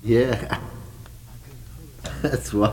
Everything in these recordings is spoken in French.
Yeah, that's why.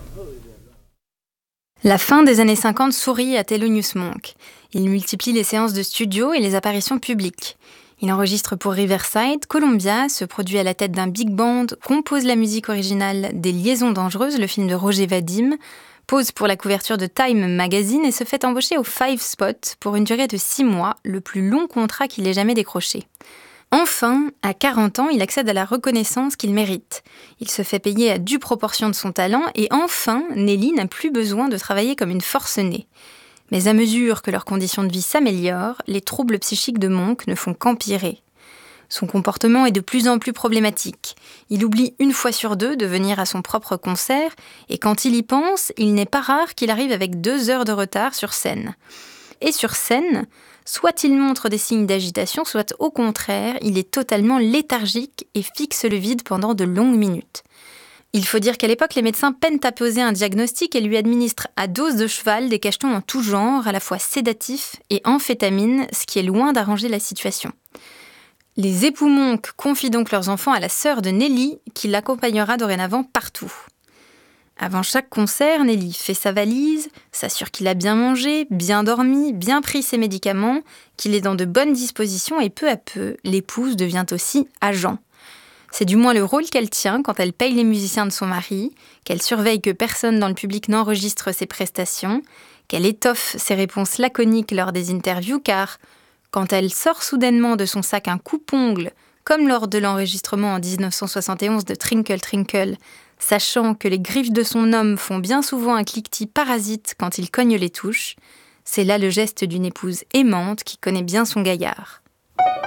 La fin des années 50 sourit à Thelonious Monk. Il multiplie les séances de studio et les apparitions publiques. Il enregistre pour Riverside, Columbia, se produit à la tête d'un big band, compose la musique originale des Liaisons dangereuses, le film de Roger Vadim, pose pour la couverture de Time Magazine et se fait embaucher au Five Spot pour une durée de 6 mois, le plus long contrat qu'il ait jamais décroché. Enfin, à 40 ans, il accède à la reconnaissance qu'il mérite. Il se fait payer à due proportion de son talent et enfin, Nelly n'a plus besoin de travailler comme une forcenée. Mais à mesure que leurs conditions de vie s'améliorent, les troubles psychiques de Monk ne font qu'empirer. Son comportement est de plus en plus problématique. Il oublie 1 fois sur 2 de venir à son propre concert et quand il y pense, il n'est pas rare qu'il arrive avec 2 heures de retard sur scène. Et sur scène, soit il montre des signes d'agitation, soit au contraire, il est totalement léthargique et fixe le vide pendant de longues minutes. Il faut dire qu'à l'époque, les médecins peinent à poser un diagnostic et lui administrent à dose de cheval des cachetons en tout genre, à la fois sédatifs et amphétamines, ce qui est loin d'arranger la situation. Les époux Monk confient donc leurs enfants à la sœur de Nelly, qui l'accompagnera dorénavant partout. Avant chaque concert, Nelly fait sa valise, s'assure qu'il a bien mangé, bien dormi, bien pris ses médicaments, qu'il est dans de bonnes dispositions et peu à peu, l'épouse devient aussi agent. C'est du moins le rôle qu'elle tient quand elle paye les musiciens de son mari, qu'elle surveille que personne dans le public n'enregistre ses prestations, qu'elle étoffe ses réponses laconiques lors des interviews car, quand elle sort soudainement de son sac un coupe-ongle, comme lors de l'enregistrement en 1971 de Trinkle Trinkle, sachant que les griffes de son homme font bien souvent un cliquetis parasite quand il cogne les touches, c'est là le geste d'une épouse aimante qui connaît bien son gaillard.